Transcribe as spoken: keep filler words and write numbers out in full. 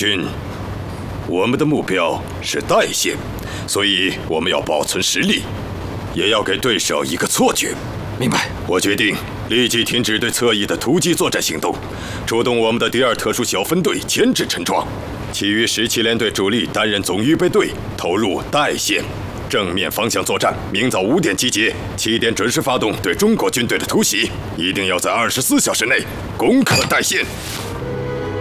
军，我们的目标是代县，所以我们要保存实力，也要给对手一个错觉。 明白。 我决定立即停止对侧翼的突击作战行动，出动我们的第二特殊小分队牵制陈庄，其余十七联队主力担任总预备队，投入代县。 正面方向作战，明早五点集结，七点准时发动对中国军队的突袭，一定要在二十四小时内攻克代县。